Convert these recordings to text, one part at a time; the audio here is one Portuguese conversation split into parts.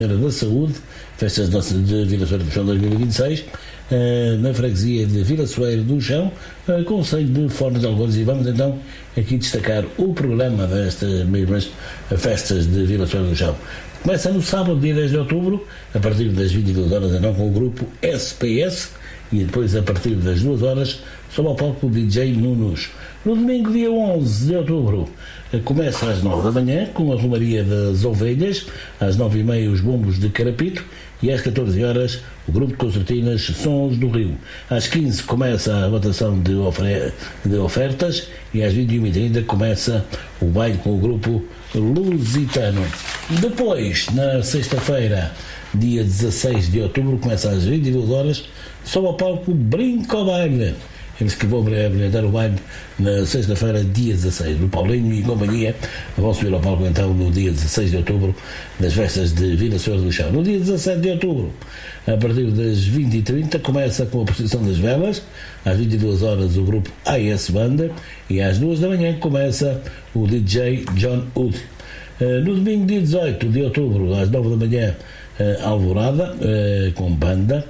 da Saúde, festas de Vila Soeiro do Chão 2026, na freguesia de Vila Soeiro do Chão, concelho de Fornos de Algões, e vamos então aqui destacar o programa destas mesmas festas de Vila Soeiro do Chão. Começa no sábado, dia 10 de outubro, a partir das 22 horas, então, com o grupo SPS, e depois, a partir das 2 horas, sob ao palco o DJ Nunos. No domingo, dia 11 de outubro, começa às 9 da manhã, com a Romaria das Ovelhas, às 9h30 os Bombos de Carapito, e às 14 horas o grupo de concertinas Sons do Rio. Às 15 começa a votação de ofertas, e às 21h30 começa o baile com o grupo Lusitano. Depois, na sexta-feira, dia 16 de outubro, começa às 22 horas, sob ao palco Brinco Baile. Eles que vão brilhantar o baile na sexta-feira, dia 16. O Paulinho e companhia vão subir ao palco então no dia 16 de outubro, das festas de Vila Soeiro do Chão. No dia 17 de outubro, a partir das 20h30, começa com a procissão das velas. Às 22 horas o grupo AS Banda, e às 2 da manhã começa o DJ John Wood. No domingo, dia 18 de outubro, às 9 da manhã, Alvorada, com banda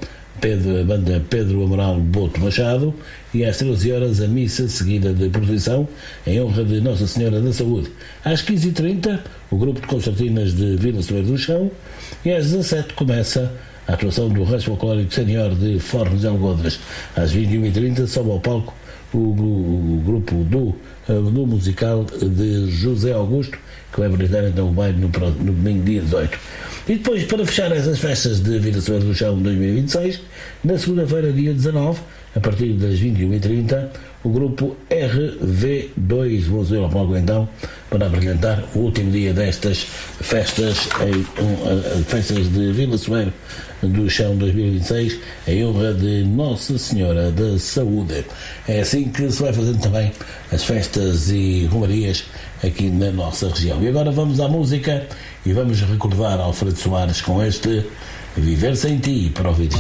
Pedro Amaral Boto Machado, e às 13 horas a missa seguida de procissão em honra de Nossa Senhora da Saúde. Às 15h30 o grupo de concertinas de Vila Soeiro do Chão, e às 17 começa a atuação do Rancho Folclórico Senior de Fornos de Algodres. Às 21h30 sobe ao palco o grupo do musical de José Augusto, que vai brindar então o baile no domingo, dia 18. E depois, para fechar essas festas de Vila Soeiro do Chão 2026, na segunda-feira, dia 19, a partir das 21h30, o grupo RV2 vão subir ao palco então para brilhantar o último dia destas festas, festas de Vila Soeiro do Chão 2026, em honra de Nossa Senhora da Saúde. É assim que se vai fazendo também as festas e romarias aqui na nossa região. E agora vamos à música e vamos recordar Alfredo Soares com este Viver Sem Ti, para ouvir.